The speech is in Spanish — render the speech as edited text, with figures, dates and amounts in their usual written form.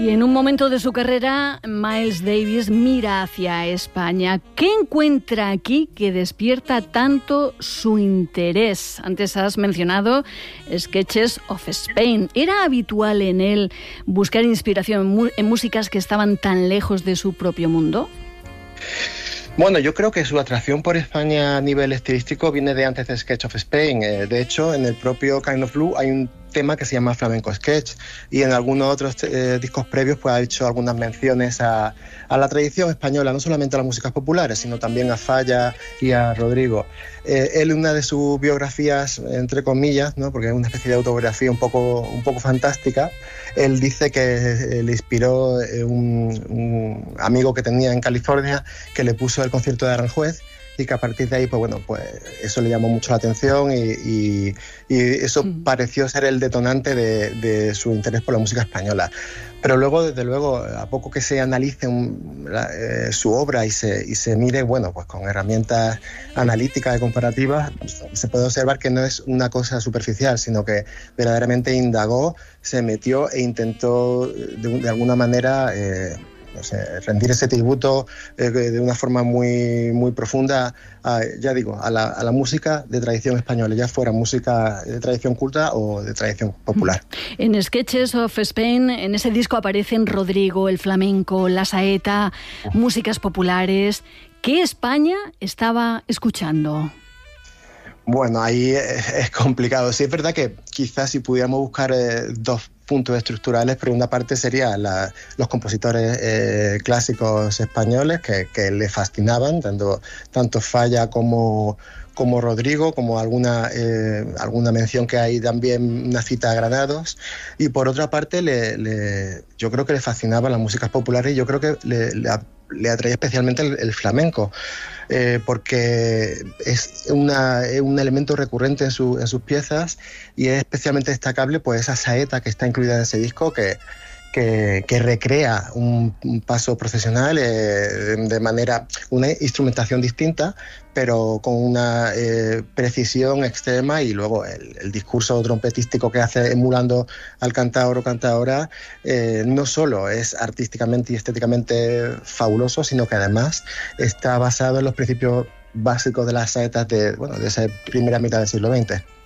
Y en un momento de su carrera, Miles Davis mira hacia España. ¿Qué encuentra aquí que despierta tanto su interés? Antes has mencionado Sketches of Spain. ¿Era habitual en él buscar inspiración en músicas que estaban tan lejos de su propio mundo? Bueno, yo creo que su atracción por España a nivel estilístico viene de antes de Sketch of Spain. De hecho, en el propio Kind of Blue hay un tema que se llama Flamenco Sketch, y en algunos otros discos previos pues ha hecho algunas menciones a la tradición española, no solamente a las músicas populares, sino también a Falla y a Rodrigo. Él, en una de sus biografías, entre comillas, ¿no?, porque es una especie de autobiografía un poco fantástica, él dice que le inspiró un amigo que tenía en California, que le puso el concierto de Aranjuez, y que a partir de ahí, pues bueno, pues eso le llamó mucho la atención y eso pareció ser el detonante de su interés por la música española. Pero luego, desde luego, a poco que se analice su obra y se mire, bueno, pues con herramientas analíticas y comparativas, se puede observar que no es una cosa superficial, sino que verdaderamente indagó, se metió e intentó de alguna manera no sé, rendir ese tributo de una forma muy profunda a la música de tradición española, ya fuera música de tradición culta o de tradición popular. En Sketches of Spain, en ese disco aparecen Rodrigo, el flamenco, la saeta, músicas populares. ¿Qué España estaba escuchando? Bueno, ahí es complicado. Sí, es verdad que quizás si pudiéramos buscar dos puntos estructurales, pero una parte sería los compositores clásicos españoles que le fascinaban, tanto Falla como Rodrigo, como alguna mención que hay también, una cita a Granados, y por otra parte yo creo que le fascinaban las músicas populares, y yo creo que le atraía especialmente el flamenco, porque es un elemento recurrente en sus piezas, y es especialmente destacable pues esa saeta que está incluida en ese disco, que recrea un paso procesional de manera, una instrumentación distinta, pero con una precisión extrema, y luego el discurso trompetístico que hace emulando al cantaor o cantaora, no solo es artísticamente y estéticamente fabuloso, sino que además está basado en los principios básicos de las saetas de esa primera mitad del siglo XX.